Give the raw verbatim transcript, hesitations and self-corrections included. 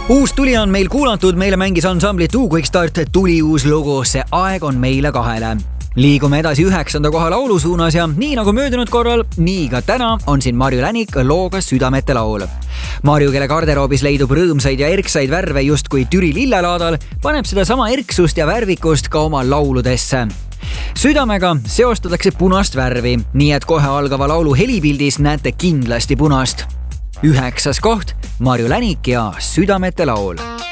uus tuli on meil kuulatud, meile mängis ansambli Two Quick Start, tuli uus lugu, see aeg on meile kahele. Liigume edasi üheksanda koha laulu suunas ja nii nagu möödunud korral, nii ka täna on siin Marju Länik looga Südamete laul. Marju, kelle garderoobis leidub rõõmsaid ja erksaid värve justkui Türi lillelaadal, paneb seda sama erksust ja värvikust ka oma lauludesse. Südamega seostatakse punast värvi, nii et kohe algava laulu helipildis näete kindlasti punast. Üheksas koht, Marju Länik ja Südamete laul.